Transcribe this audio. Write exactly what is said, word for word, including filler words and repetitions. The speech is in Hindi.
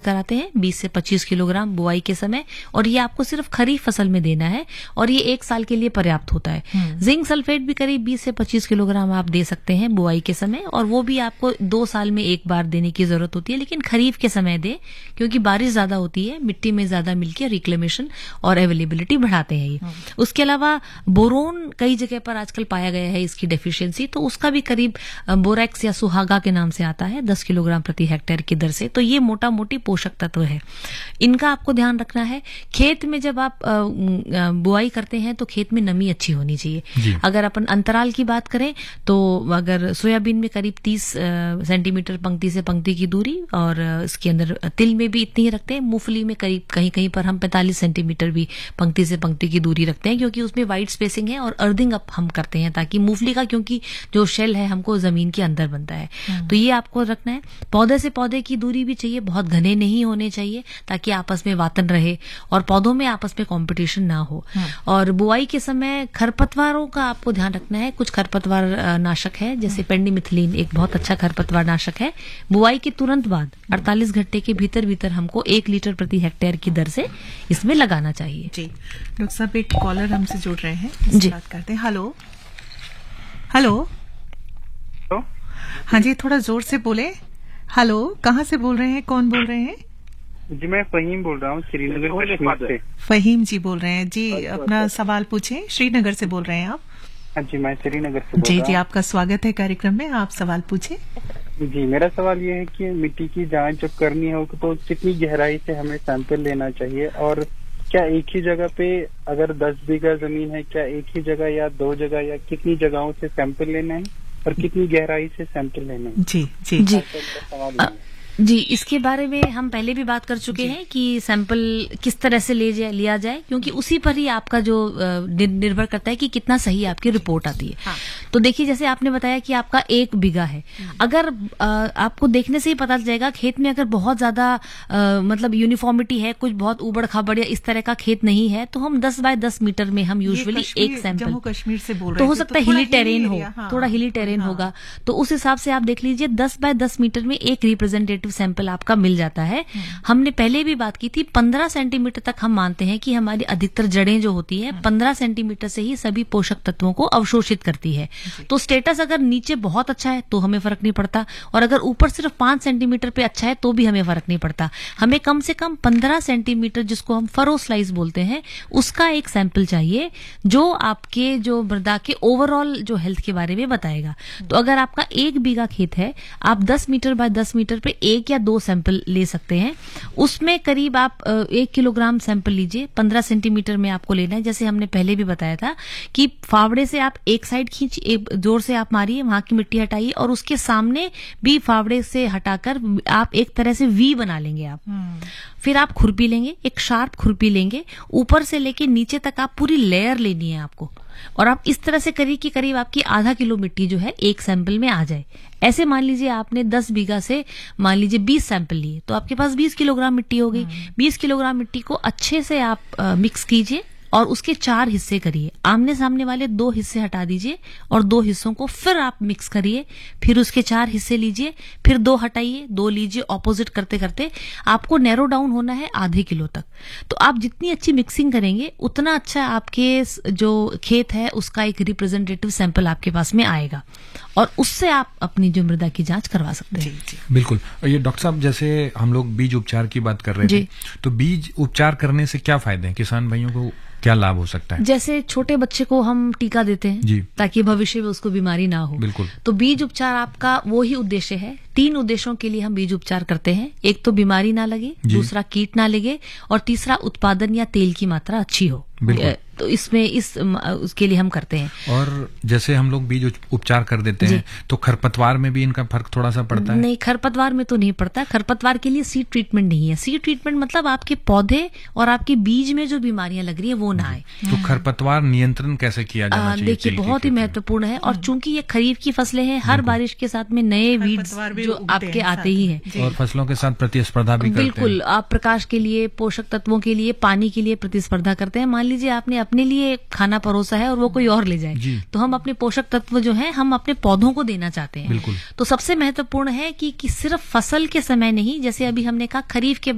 कराते हैं बीस से पच्चीस किलोग्राम बुआई के समय, और ये आपको सिर्फ खरीफ फसल में देना है और ये एक साल के लिए पर्याप्त होता है। जिंक सल्फेट भी करीब बीस से पच्चीस किलोग्राम आप दे सकते हैं बुआई के समय, और वो भी आपको दो साल में एक बार देने की जरूरत होती है, लेकिन खरीफ के समय दे क्योंकि बारिश ज्यादा होती है, मिट्टी में ज्यादा मिलकर रिक्लेमेशन और अवेलेबिलिटी बढ़ाते हैं ये। उसके अलावा बोरोन कई जगह पर आजकल पाया गया है इसकी डेफिशिएंसी, तो उसका भी करीब बोरेक्स या सुहागा के नाम से आता है दस किलोग्राम प्रति हेक्टेयर की दर से। तो ये मोटा मोटी पोषक तत्व है, इनका आपको ध्यान रखना है। खेत में जब आप बुआई करते हैं तो खेत में नमी अच्छी होनी चाहिए। अगर अपन अंतराल की बात करें तो अगर सोयाबीन में करीब तीस सेंटीमीटर पंक्ति से पंक्ति की दूरी, और इसके अंदर तिल में भी इतनी ही रखते हैं। मूंगफली में करीब कहीं कहीं पर हम पैंतालीस सेंटीमीटर भी पंक्ति से पंक्ति की दूरी रखते हैं, क्योंकि उसमें वाइड स्पेसिंग है और अर्थिंग अप हम करते हैं, ताकि मूंगफली का क्योंकि जो शेल है हमको जमीन के अंदर बनता है, तो ये आपको रखना है। पौधे से पौधे की दूरी भी चाहिए, बहुत घने नहीं होने चाहिए ताकि आपस में वातन रहे और पौधों में आपस में कंपटीशन ना हो। और बुआई के समय खरपतवारों का आपको ध्यान रखना है। कुछ खरपतवार नाशक है, जैसे पेंडिमिथिलीन एक बहुत अच्छा खरपतवार नाशक है। बुआई के तुरंत बाद अड़तालीस घंटे के भीतर भीतर हमको एक लीटर प्रति हेक्टेयर की दर से इसमें लगाना चाहिए। जी डॉक्टर साहब, एक कॉलर हमसे जुड़ रहे हैं, जी बात करते हैं। हेलो हेलो हाँ जी, थोड़ा जोर से बोले। हेलो, कहाँ से बोल रहे हैं, कौन बोल रहे हैं? जी मैं फहीम बोल रहा हूँ श्रीनगर कश्मीर से। फहीम जी बोल रहे हैं जी, अपना सवाल पूछें। श्रीनगर से बोल रहे हैं आप? हाँ जी, मैं श्रीनगर से बोल जी रहा जी, आपका स्वागत है कार्यक्रम में, आप सवाल पूछें। जी मेरा सवाल ये है कि मिट्टी की जांच जब करनी हो तो कितनी गहराई से हमें सैंपल लेना चाहिए, और क्या एक ही जगह पे अगर दस बीघा जमीन है, क्या एक ही जगह या दो जगह या कितनी जगहों से सैंपल लेने हैं और कितनी गहराई से सैंपल लेने हैं? जी जी जी जी इसके बारे में हम पहले भी बात कर चुके हैं कि सैंपल किस तरह से ले जाए लिया जाए, क्योंकि उसी पर ही आपका जो निर्भर करता है कि कितना सही आपकी रिपोर्ट आती है। हाँ। तो देखिए, जैसे आपने बताया कि आपका एक बीघा है, अगर आ, आपको देखने से ही पता चल जाएगा खेत में अगर बहुत ज्यादा मतलब यूनिफॉर्मिटी है, कुछ बहुत उबड़ खाबड़ या इस तरह का खेत नहीं है, तो हम दस बाय दस मीटर में हम यूजुअली एक सैंपल, जम्मू कश्मीर से बोल रहे तो हो सकता है हिली टेरेन हो, थोड़ा हिली टेरेन हाँ। होगा, तो उस हिसाब से आप देख लीजिए दस बाय दस मीटर में एक रिप्रेजेंटेटिव सैंपल आपका मिल जाता है। हमने पहले भी बात की थी, पंद्रह सेंटीमीटर तक हम मानते हैं कि हमारी अधिकतर जड़ें जो होती है पंद्रह सेंटीमीटर से ही सभी पोषक तत्वों को अवशोषित करती है। तो स्टेटस अगर नीचे बहुत अच्छा है तो हमें फर्क नहीं पड़ता, और अगर ऊपर सिर्फ पांच सेंटीमीटर पे अच्छा है तो भी हमें फर्क नहीं पड़ता। हमें कम से कम पंद्रह सेंटीमीटर, जिसको हम फरो स्लाइस बोलते हैं, उसका एक सैंपल चाहिए जो आपके जो मृदा के ओवरऑल जो हेल्थ के बारे में बताएगा। तो अगर आपका एक बीघा खेत है, आप दस मीटर बाय दस मीटर पे एक या दो सैंपल ले सकते हैं। उसमें करीब आप एक किलोग्राम सैंपल लीजिए, पंद्रह सेंटीमीटर में आपको लेना है। जैसे हमने पहले भी बताया था कि फावड़े से आप एक साइड खींच, एक जोर से आप मारिए, वहां की मिट्टी हटाइए, और उसके सामने भी फावड़े से हटाकर आप एक तरह से वी बना लेंगे आप। फिर आप खुरपी लेंगे, एक शार्प खुरपी लेंगे, ऊपर से लेके नीचे तक आप पूरी लेयर लेनी है आपको, और आप इस तरह से करिए कि करीब आपकी आधा किलो मिट्टी जो है एक सैंपल में आ जाए। ऐसे मान लीजिए आपने दस बीघा से मान लीजिए बीस सैंपल लिए, तो आपके पास बीस किलोग्राम मिट्टी हो गई। बीस किलोग्राम मिट्टी को अच्छे से आप आ, मिक्स कीजिए और उसके चार हिस्से करिए। आमने सामने वाले दो हिस्से हटा दीजिए और दो हिस्सों को फिर आप मिक्स करिए, फिर उसके चार हिस्से लीजिए, फिर दो हटाइए, दो लीजिए, ऑपोजिट करते करते आपको नैरो डाउन होना है आधे किलो तक। तो आप जितनी अच्छी मिक्सिंग करेंगे उतना अच्छा आपके जो खेत है उसका एक रिप्रेजेंटेटिव सैंपल आपके पास में आएगा, और उससे आप अपनी जो मृदा की जांच करवा सकते हैं। जी, जी। बिल्कुल। ये डॉक्टर साहब, जैसे हम लोग बीज उपचार की बात कर रहे थे, तो बीज उपचार करने से क्या फायदे हैं, किसान भाइयों को क्या लाभ हो सकता है? जैसे छोटे बच्चे को हम टीका देते हैं जी, ताकि भविष्य में उसको बीमारी ना हो। बिल्कुल। तो बीज उपचार आपका वो ही उद्देश्य है। तीन उद्देश्यों के लिए हम बीज उपचार करते हैं। एक तो बीमारी ना लगे, दूसरा कीट ना लगे, और तीसरा उत्पादन या तेल की मात्रा अच्छी हो। तो इसमें इस उसके लिए हम करते हैं। और जैसे हम लोग बीज उपचार कर देते हैं, तो खरपतवार में भी इनका फर्क थोड़ा सा पड़ता है? नहीं, खरपतवार में तो नहीं पड़ता। खरपतवार के लिए सीड ट्रीटमेंट नहीं है। सीड ट्रीटमेंट मतलब आपके पौधे और आपके बीज में जो बीमारियां लग रही है वो ना आए। तो खरपतवार नियंत्रण कैसे किया जाना चाहिए? देखिए, बहुत ही महत्वपूर्ण है, और चूंकि ये खरीफ की फसलें हैं, हर बारिश के साथ में नए वीड्स जो आपके आते ही हैं, और फसलों के साथ प्रतिस्पर्धा भी करते हैं। बिल्कुल, आप प्रकाश के लिए, पोषक तत्वों के लिए, पानी के लिए प्रतिस्पर्धा करते हैं। मान लीजिए आपने अपने लिए खाना परोसा है और वो कोई और ले जाए, तो हम अपने पोषक तत्व जो है हम अपने पौधों को देना चाहते हैं। बिल्कुल। तो सबसे महत्वपूर्ण है कि, कि सिर्फ फसल के समय नहीं, जैसे अभी हमने कहा खरीफ के